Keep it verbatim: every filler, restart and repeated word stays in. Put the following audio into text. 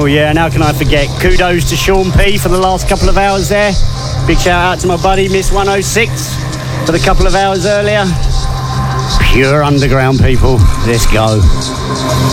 Oh yeah, and how can I forget? Kudos to Sean P for the last couple of hours there. Big shout out to my buddy Miss one oh six for the couple of hours earlier. Pure underground, people. Let's go.